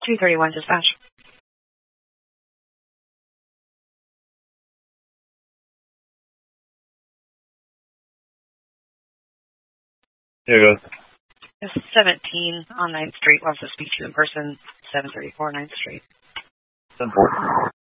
231 dispatch. Here you go. 17 on 9th Street wants to speak to you in person. 734 9th Street. 7-4.